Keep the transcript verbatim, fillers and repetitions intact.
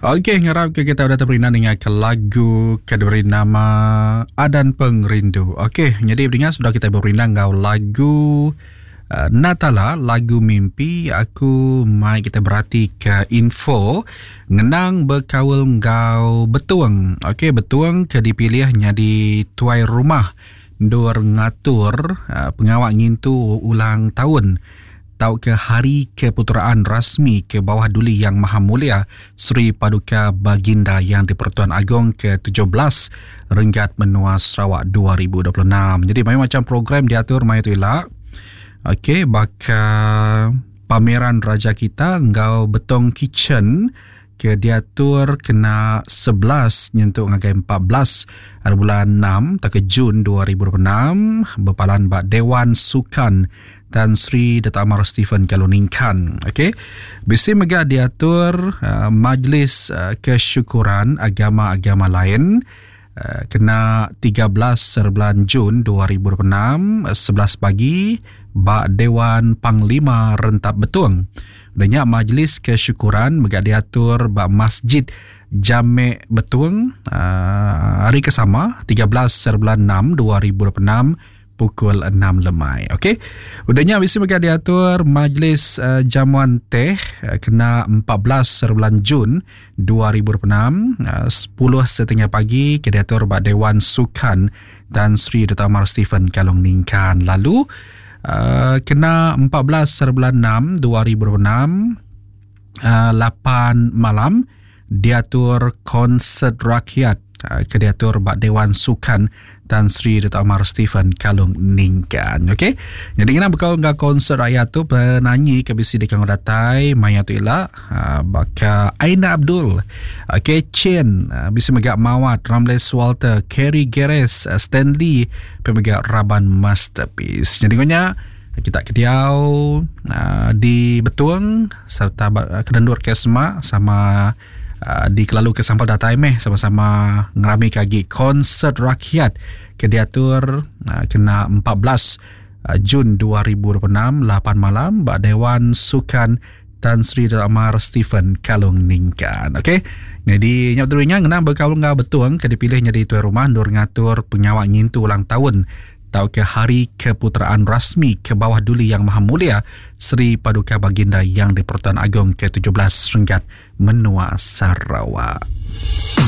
Okey, ngarap ke kita dah terperindah dengan ke lagu ke diberi nama Adan Pengrindu. Okey, jadi beringat sudah kita berperindah ngau lagu uh, Natala, lagu mimpi. Aku mai kita berhati ke info ngenang berkawal ngau betuang. Okey, betuang ke dipilih jadi tuai rumah dor ngatur uh, pengawak ngintu ulang tahun tau ke hari keputeraan rasmi ke bawah duli Yang Maha Mulia Sri Paduka Baginda Yang di-Pertuan Agong ke tujuh belas Renggat Menua Sarawak dua ribu dua puluh enam. Jadi macam program diatur mai tu elak. Okey, baka pameran raja kita ngau betong kitchen ke diatur kena sebelas nyentuk ngagai empat belas hari bulan enam tak ke Jun dua ribu dua puluh enam berpalan bak Dewan Sukan Tan Sri Datuk Amar Stephen Kaluningkan. Okey. Bisi mega diatur uh, majlis uh, kesyukuran agama-agama lain uh, kena tiga belas bulan Jun dua ribu dua puluh enam sebelas pagi bak Dewan Panglima Rentap Betuang. Adanya majlis kesyukuran mega diatur bak Masjid Jamek Betuang uh, hari kesama tiga belas bulan enam dua ribu dua puluh enam pukul enam lemai. Okey. Udahnya mesti mega diatur majlis uh, jamuan teh uh, kena empat belas bulan Jun dua ribu dua puluh enam uh, sepuluh setengah pagi ke diatur bak Dewan Sukan Tan Sri Datuk Amar Stephen Kaluningkan. Lalu uh, kena empat belas bulan enam dua ribu dua puluh enam uh, lapan malam diatur konsert rakyat uh, ke diatur bak Dewan Sukan Tan Sri Datuk Amar Stephen Kaluningkan. Okey. Jadi kita bakal ngah konsert rakyat tu penyanyi ke bisi di kang datai maya tu ila uh, baka Aina Abdul. Okey, Chen uh, bisi megak Mawat, Ramles Walter, Kerry Geres, uh, Stanley pemegak Raban Masterpiece. Jadi konya kita kediau uh, di Betuang serta uh, kedandur Kesma sama Uh, di Kelalu ke Sampal Datai meh sama-sama ngerami kagi konsert rakyat ke diatur uh, kena empat belas uh, Jun dua ribu dua puluh enam lapan malam bak Dewan Sukan Tan Sri Datuk Amar Stephen Kaluningkan. Okey. Jadi nyap terunya ngena berkawal ngau Betuang ke dipilih jadi tuan rumah ndur ngatur pengawak ngintu ulang tahun tau ke hari keputeraan rasmi ke bawah duli Yang Maha Mulia Sri Paduka Baginda Yang di-Pertuan Agong ke tujuh belas Renggat Menua Sarawak.